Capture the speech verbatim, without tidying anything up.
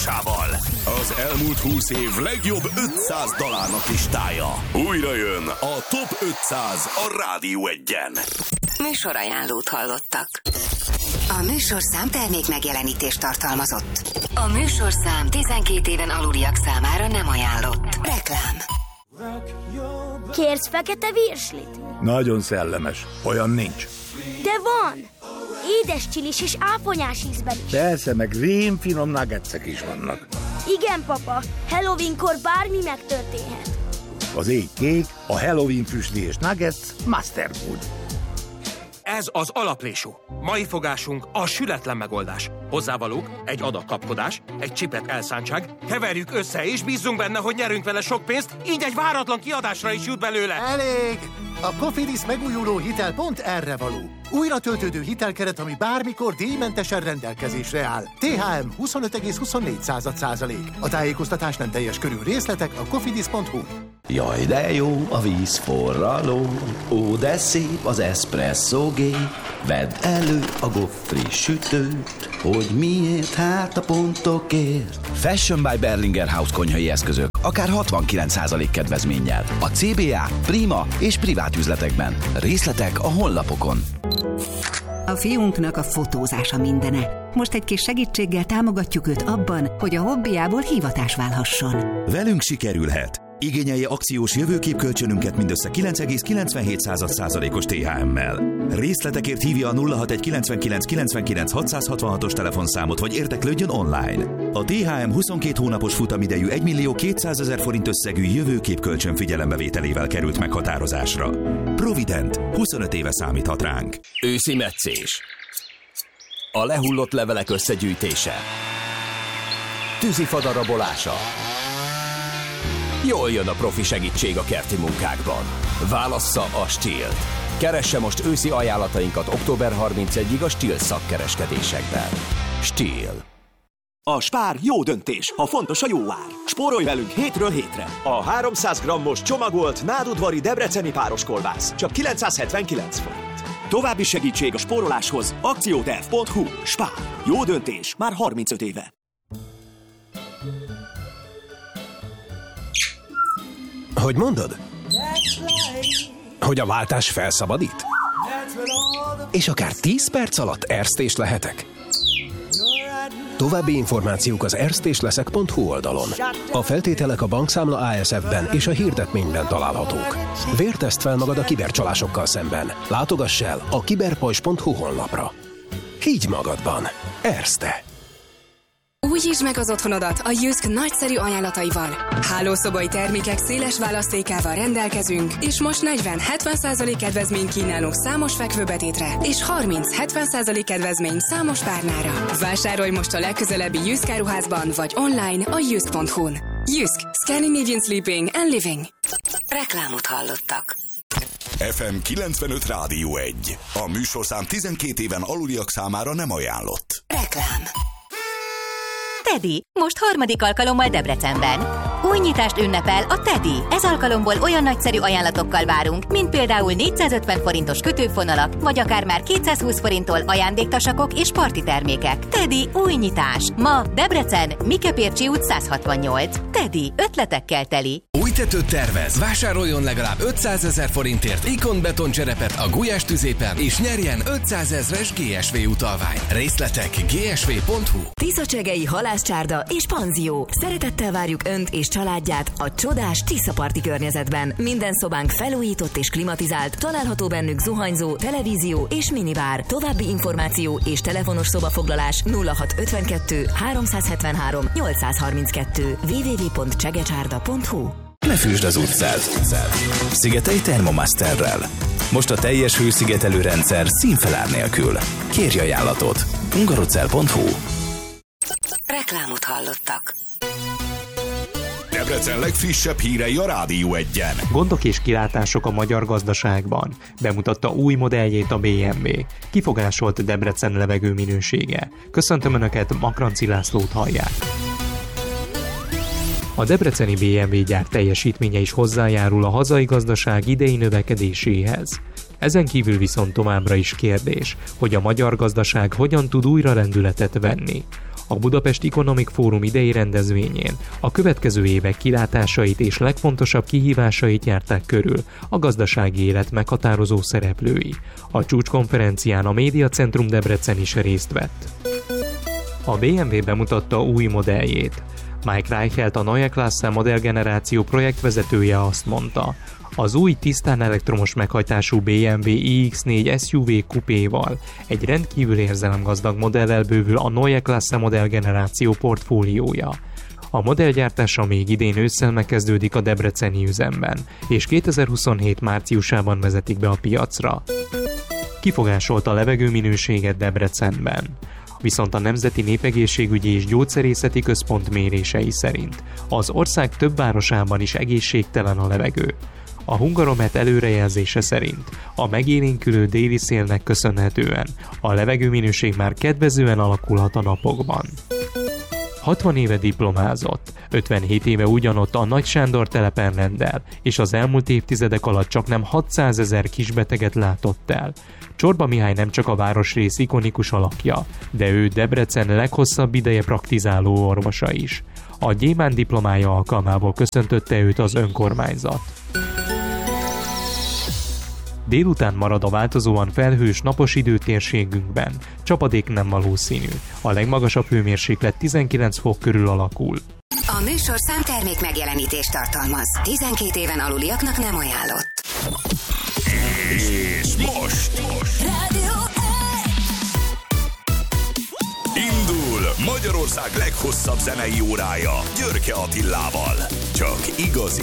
párosával. Az elmúlt húsz év legjobb ötszáz dalárnak listája. Újra jön a Top ötszáz a Rádió Egyen. Műsorajánlót hallottak. A műsorszám termék megjelenítést tartalmazott. A műsorszám tizenkét éven aluliak számára nem ajánlott. Reklám. Kérsz fekete virslit? Nagyon szellemes. Olyan nincs. De van! Édes csilis és áfonyás ízben is. Persze, meg rémfinom nuggetsek is vannak. Igen, papa. Halloweenkor bármi megtörténhet. Az ég kék, a Halloween füstli és nuggets Masterfood. Ez az alaplésú. Mai fogásunk a sületlen megoldás. Hozzávalók, egy adag kapkodás, egy csipet elszántság, keverjük össze és bízzunk benne, hogy nyerünk vele sok pénzt, így egy váratlan kiadásra is jut belőle. Elég! A Cofidis megújuló hitel pont erre való. Újra töltődő hitelkeret, ami bármikor díjmentesen rendelkezésre áll. té há em huszonöt egész huszonnégy százalék. A tájékoztatás nem teljes körű, részletek a cofidis pont hu. Jaj, de jó a víz forraló, ó, de szép az eszpresszógé. Vedd elő a goffri sütőt, hogy miért, hát a pontokért. Fashion by Berlinger House konyhai eszközök, akár hatvankilenc százalék kedvezménnyel. A cé bé á, Prima és privát üzletekben. Részletek a honlapokon. A fiunknak a fotózása mindene. Most egy kis segítséggel támogatjuk őt abban, hogy a hobbiából hivatás válhasson. Velünk sikerülhet. Igényelje akciós jövőképkölcsönünket mindössze kilenc egész kilencvenhét százalékos té há emmel. Részletekért hívja a nulla hat egy kilencvenkilenc kilencvenkilenc hatszázhatvanhatos telefonszámot, vagy érdeklődjön online. A té há em huszonkét hónapos futamidejű egymillió kétszázezer forint összegű jövőképkölcsön figyelembevételével került meghatározásra. Provident, huszonöt éve számíthat ránk. Őszi metszés. A lehullott levelek összegyűjtése. Tűzifa darabolása. Jól jön a profi segítség a kerti munkákban. Válassza a Stihl-t. Keresse most őszi ajánlatainkat október harmincegyedikéig a Stihl szakkereskedésekben. Stihl. A Spár jó döntés, ha fontos a jó ár. Spórolj velünk hétről hétre. A háromszáz grammos csomagolt nádudvari debreceni páros kolbász csak kilencszázhetvenkilenc forint. További segítség a spóroláshoz akcióterv pont hu. Spár. Jó döntés már harmincöt éve. Hogy mondod? Hogy a váltás felszabadít? És akár tíz perc alatt erztés lehetek? További információk az erztésleszek pont hu oldalon. A feltételek a bankszámla á es ef-ben és a hirdetményben találhatók. Vérteszt fel magad a kibercsalásokkal szemben. Látogass el a kiberpajzs pont hu honlapra. Higgy magadban. Erzte. Újítsd meg az otthonodat a Jysk nagyszerű ajánlataival. Hálószobai termékek széles választékával rendelkezünk, és most negyven-hetven százalék kedvezmény kínálunk számos fekvőbetétre, és harminc-hetven százalék kedvezmény számos párnára. Vásárolj most a legközelebbi Jysk áruházban, vagy online a jysk pont hu-n. Jysk. Scandinavian Sleeping and Living. Reklámot hallottak. ef em kilencvenöt Rádió egy. A műsorszám tizenkét éven aluliak számára nem ajánlott. Reklám. Teddy, most harmadik alkalommal Debrecenben. Új nyitást ünnepel a Teddy. Ez alkalomból olyan nagyszerű ajánlatokkal várunk, mint például négyszázötven forintos kötőfonalak, vagy akár már kétszázhúsz forinttól ajándéktasakok és parti termékek. Teddy új nyitás. Ma Debrecen, Mikepércsi út száz hatvannyolc. Teddy, ötletekkel teli. Új tetőt tervez? Vásároljon legalább ötszázezer forintért Ikon betoncserepet a Gulyás tüzépen, és nyerjen ötszázezres gé es vé utalványt. Részletek gé es vé pont hu. Tiszacsegei halászcsárda és panzió. Szeretettel várjuk Önt és családját a csodás Tiszaparti környezetben. Minden szobánk felújított és klimatizált, található bennük zuhanyzó, televízió és minibár. További információ és telefonos szobafoglalás nulla hat ötvenkettő háromszázhetvenhárom nyolcszázharminckettő double-u double-u double-u pont csegecsárda pont hu. Ne fűsd az utcát! Szigetelj Thermomasterrel. Most a teljes hőszigetelő rendszer színfelár nélkül. Kérj ajánlatot! hungarocell pont hu. Reklámot hallottak. Debrecen legfrissebb hírei a Rádió Egyen. Gondok és kilátások a magyar gazdaságban. Bemutatta új modelljét a bé em vé. Kifogásolt Debrecen levegő minősége. Köszöntöm Önöket, Makranci Lászlót hallják. A debreceni bé em vé gyár teljesítménye is hozzájárul a hazai gazdaság idei növekedéséhez. Ezen kívül viszont továbbra is kérdés, hogy a magyar gazdaság hogyan tud újra lendületet venni. A Budapest Economic Forum idei rendezvényén a következő évek kilátásait és legfontosabb kihívásait járták körül a gazdasági élet meghatározó szereplői. A csúcskonferencián a Médiacentrum Debrecen is részt vett. A bé em vé bemutatta új modelljét. Mike Reichelt, a Neue Klasse modellgeneráció projektvezetője azt mondta, az új tisztán elektromos meghajtású bé em vé i iksz négy es u vé kupéval egy rendkívül érzelemgazdag modellel bővül a Neue Klasse modellgeneráció portfóliója. A modellgyártása még idén ősszel megkezdődik a debreceni üzemben, és kétezer-huszonhét márciusában vezetik be a piacra. Kifogásolt a levegőminőséget Debrecenben. Viszont a Nemzeti Népegészségügyi és Gyógyszerészeti Központ mérései szerint az ország több városában is egészségtelen a levegő. A Hungaromet előrejelzése szerint a megélénkülő déli szélnek köszönhetően a levegőminőség már kedvezően alakulhat a napokban. hatvan éve diplomázott, ötvenhét éve ugyanott a Nagy Sándor telepen rendel, és az elmúlt évtizedek alatt csaknem hatszázezer kisbeteget látott el. Csorba Mihály nem csak a városrész ikonikus alakja, de ő Debrecen leghosszabb ideje praktizáló orvosa is. A gyémánt diplomája alkalmából köszöntötte őt az önkormányzat. Délután marad a változóan felhős napos időtérségünkben. Csapadék nem valószínű. A legmagasabb hőmérséklet tizenkilenc fok körül alakul. A műsorszám termék megjelenítést tartalmaz. tizenkét éven aluliaknak nem ajánlott. És most! Rádió Indul Magyarország leghosszabb zenei órája Györke Attilával. Csak igazi